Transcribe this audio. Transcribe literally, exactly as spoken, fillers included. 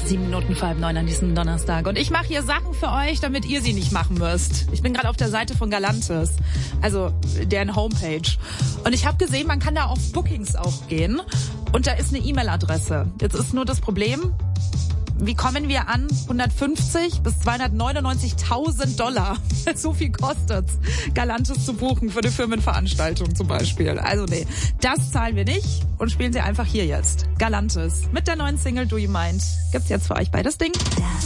Sieben Minuten vor halb neun an diesem Donnerstag. Und ich mache hier Sachen für euch, damit ihr sie nicht machen müsst. Ich bin gerade auf der Seite von Galantis, also deren Homepage. Und ich habe gesehen, man kann da auf Bookings auch gehen. Und da ist eine E-Mail-Adresse. Jetzt ist nur das Problem, wie kommen wir an hundertfünfzig bis zweihundertneunundneunzigtausend Dollar? So viel kostet's, Galantis zu buchen für eine Firmenveranstaltung zum Beispiel. Also nee, das zahlen wir nicht und spielen sie einfach hier jetzt. Galantis mit der neuen Single Do You Mind gibt's jetzt für euch bei das Ding.